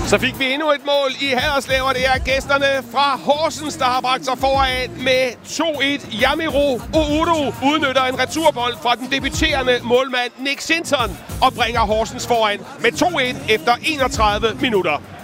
Så fik vi endnu et mål i Haderslev, og det er gæsterne fra Horsens, der har bragt sig foran med 2-1. Yamiro Oudo udnytter en returbold fra den debuterende målmand Nick Sinton og bringer Horsens foran med 2-1 efter 31 minutter.